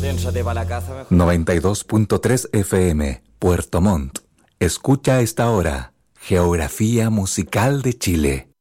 Dénsate para la casa mejor. 92.3 FM, Puerto Montt. Escucha a esta hora Geografía Musical de Chile.